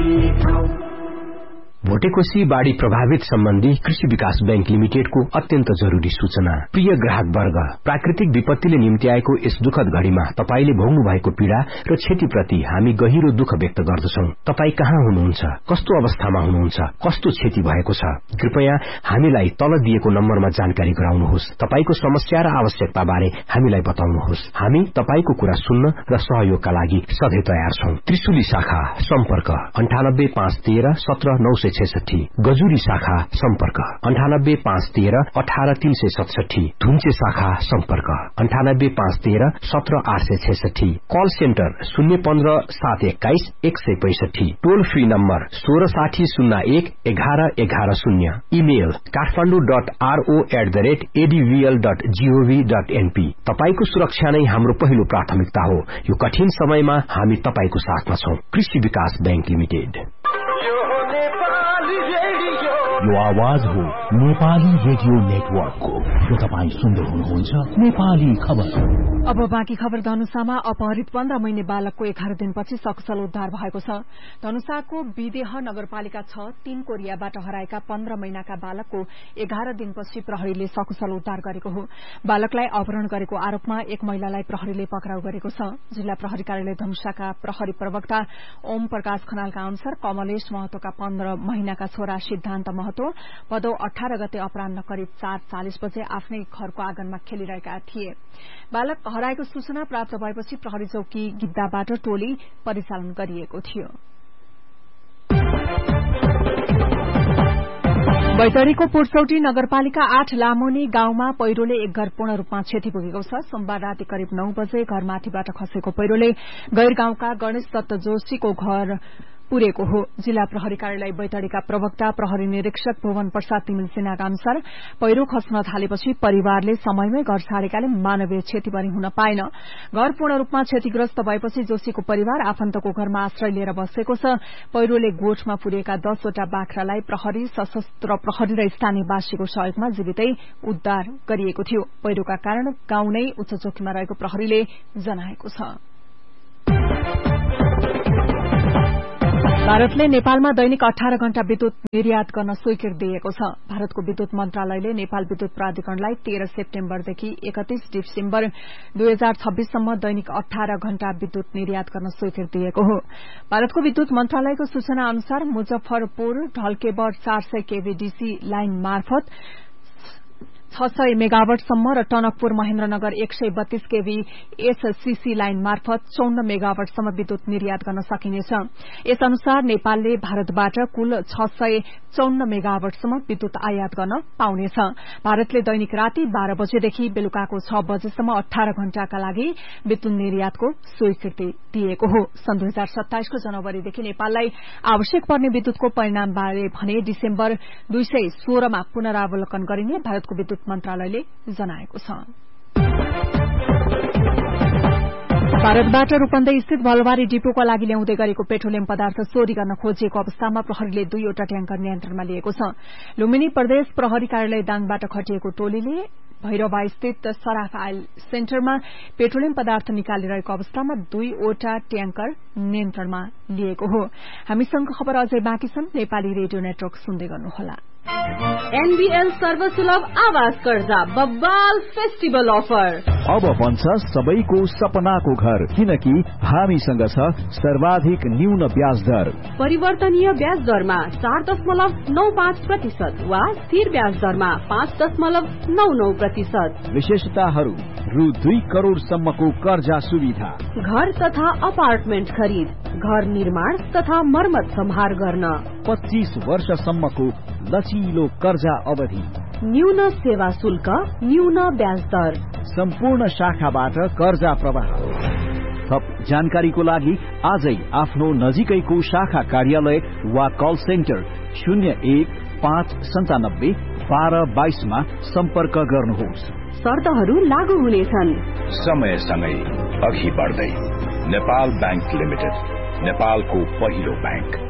भोटेकोशी बाढ़ी प्रभावित सम्बन्धी कृषि विकास बैंक लिमिटेडको अत्यन्त जरूरी सूचना। प्रिय ग्राहक वर्ग, प्राकृतिक विपत्तिले निम्ति आएको यस दुखद घड़ीमा तपाईले भोग्नु भएको पीड़ा र क्षतिप्रति हामी गहिरो दुःख व्यक्त गर्दछौं। तपाई कहाँ हुनुहुन्छ, कस्तो अवस्थामा हुनुहुन्छ, कस्तो क्षति भएको छ, कृपया हामीलाई तल दिएको नम्बरमा जानकारी गराउनुहोस्। तपाईको समस्या र आवश्यकता बारे हामीलाई बताउनुहोस्। हामी तपाईको कुरा सुन्न र सहयोगका लागि सधैं तयार छौं। त्रिशुली शाखा सम्पर्क 9851317966, गजुरी शाखा सम्पर्क 9851318367, धुन्चे शाखा सम्पर्क 9851317866, कल सेन्टर 0157211165, टोल फ्री नम्बर 1660011110, इमेल kathmandu.ro@advl.gov.np। तपाईको सुरक्षा नै हाम्रो पहिलो प्राथमिकता हो। यो कठिन समयमा हामी तपाईको साथमा छौं। कृषि विकास बैंक लिमिटेड। यो आवाज हो नेपाली रेडियो नेटवर्कको। यो तपाईं सुन्दै हुनुहुन्छ नेपाली खबर। अब बाँकी खबर। धनुषामा अपहरित 15 महिने बालकको 11 दिनपछि सकुशल उद्धार भएको छ। धनुषाको विदेह नगरपालिका 6 3 कोरियाबाट हराएका 15 महिनाका बालकको 11 दिनपछि प्रहरीले सकुशल उद्धार गरेको हो। बालकलाई अपहरण गरेको आरोपमा एक महिलालाई प्रहरीले पक्राउ गरेको छ। जिल्ला प्रहरी कार्यालय धनुषाका प्रहरी प्रवक्ता ओम प्रकाश खनालका अनुसार कमलेश महतोका 15 महिनाका छोरा सिद्धान्त महतो भदौ 18 गते अपराह्न करिब 4:40 बजे आफ्नै घरको आँगनमा खेलिरहेका थिए। बालक हराएको सूचना प्राप्त भएपछि प्रहरी चौकी गिद्दाबाट टोली परिचालन गरिएको थियो। बैतडीको पुर्चौटी नगरपालिका 8 लामोनी गाउँमा पहिरोले एक घर पूर्ण रूपमा क्षति पुगेको छ। सोमबार राति करिब 9 बजे घरमाथिबाट खसेको पहिरोले गैर गाउँका गणेश दत्त जोशीको घर पुरेको हो। जिल्ला प्रहरी कार्यालय बैतडीका प्रवक्ता प्रहरी निरीक्षक भुवन प्रसाद तिमिल सिन्हाका अनुसार पहिरो खस्न थालेपछि परिवारले समयमै घर छाडेकाले मानवीय क्षति पनि हुन पाएन। घर पूर्ण रूपमा क्षतिग्रस्त भएपछि जोशीको परिवार आफन्तको घरमा आश्रय लिएर बसेको छ। पहिरोले गोठमा पुरेका 10 वटा बाख्रालाई प्रहरी, सशस्त्र प्रहरी र स्थानीयवासीको सहयोगमा जीवितै उद्धार गरिएको थियो। पहिरोका कारण गाउँ नै उच्च जोखिममा रहेको प्रहरीले जनाएको छ। भारतले नेपालमा दैनिक 18 घण्टा विद्युत निर्यात गर्न स्वीकृति दिएको छ। भारतको विद्युत मन्त्रालयले नेपाल विद्युत प्राधिकरणलाई 13 सेप्टेम्बरदेखि 31 डिसेम्बर 2026 सम्म दैनिक 18 घण्टा विद्युत निर्यात गर्न स्वीकृति दिएको हो। भारतको विद्युत मन्त्रालयको सूचना अनुसार मुजफ्फरपुर ढल्केबर 400 केभीडीसी लाइन मार्फत 600 मेगावाटसम्म र टनकपुर महेन्द्रनगर 132 केभी एससीसी लाइन मार्फत 54 मेगावाटसम्म विद्युत निर्यात गर्न सकिनेछ। यस अनुसार नेपालले भारतबाट कुल 654 मेगावाटसम्म विद्युत आयात गर्न पाउनेछ। भारतले दैनिक राति 12 बजेदेखि बेलुकाको 6 बजेसम्म 18 घण्टाका लागि विद्युत निर्यातको स्वीकृति दिएको हो। सन् 2027 को जनवरीदेखि नेपाललाई आवश्यक पर्ने विद्युतको परिणामबारे भने डिसेम्बर 2016 मा पुनरावलोकन गरिने भारतको विद्युत मन्त्रालयले जनाएको छ। भारतबाट रूपन्देही स्थित भलवारी डिपोका लागि ल्याउँदै गरेको पेट्रोलियम पदार्थ चोरी गर्न खोजिएको अवस्थामा प्रहरीले 2 वटा ट्याङ्कर नियन्त्रणमा लिएको छ। लुम्बिनी प्रदेश प्रहरी कार्यालय दाङबाट खटिएको टोलीले भैरवा स्थित सराफ आयल सेन्टरमा पेट्रोलियम पदार्थ निकालिरहेको अवस्थामा 2 वटा ट्याङ्कर नियन्त्रणमा लिएको हो। हामीसँग खबर अझै बाँकी छन्। नेपाली रेडियो नेटवर्क सुन्दै गर्नुहोला। एनबीएल सर्वसुलभ आवास कर्जा बब्बाल फेस्टिभल अफर अब बन्छ सबैको सपनाको घर, किनकि हामीसँग छ सर्वाधिक न्यून ब्याज दर। परिवर्तनीय ब्याज दरमा 4.95% वा स्थिर ब्याज दरमा 5.99%। विशेषताहरू: रु 2 करोड़सम्मको कर्जा सुविधा, घर तथा अपार्टमेन्ट खरिद, घर निर्माण तथा मर्मत सम्हार गर्न, 25 वर्षसम्मको लचिलो कर्जा अवधि, न्यून सेवा शुल्क, न्यून ब्याज दर, सम्पूर्ण शाखाबाट कर्जा प्रवाह। थप जानकारीको लागि आजै आफ्नो नजिकैको शाखा कार्यालय वा कल सेन्टर 0159921222 मा सम्पर्क गर्नुहोस्। शर्तहरू लागू हुनेछन्। समयसँगै अघि बढ्दै नेपाल बैंक लिमिटेड, नेपालको पहिलो बैंक।